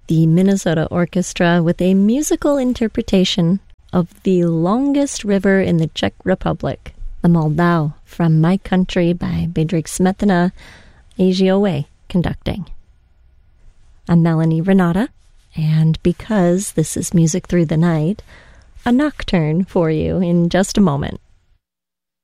the Minnesota Orchestra with a musical interpretation of The Longest River in the Czech Republic, the Moldau, from My Country by Bedřich Smetana, AGOA conducting. I'm Melanie Renata, and because this is Music Through the Night, a nocturne for you in just a moment.